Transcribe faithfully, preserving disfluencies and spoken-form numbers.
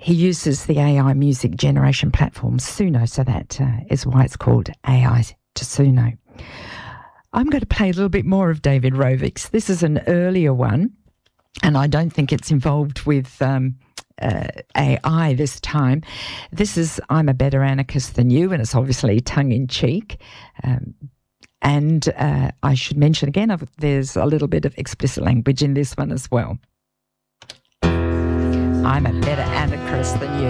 he uses the A I music generation platform Suno, so that uh, is why it's called A I to Suno. I'm going to play a little bit more of David Rovics. This is an earlier one, and I don't think it's involved with um, uh, A I this time. This is I'm a Better Anarchist Than You, and it's obviously tongue-in-cheek. Um, and uh, I should mention again, there's a little bit of explicit language in this one as well. I'm a better anarchist than you.